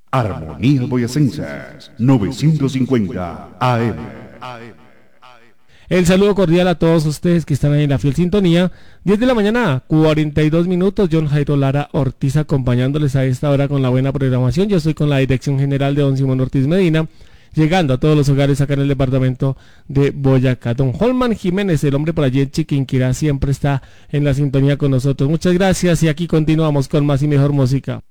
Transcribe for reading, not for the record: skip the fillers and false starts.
Armonía Boyacenses 950 AM. El saludo cordial a todos ustedes que están ahí en la fiel sintonía. 10 de la mañana, 42 minutos. John Jairo Lara Ortiz acompañándoles a esta hora con la buena programación. Yo estoy con la dirección general de don Simón Ortiz Medina, llegando a todos los hogares acá en el departamento de Boyacá. Don Holman Jiménez, el hombre por allí en Chiquinquirá, siempre está en la sintonía con nosotros. Muchas gracias y aquí continuamos con más y mejor música.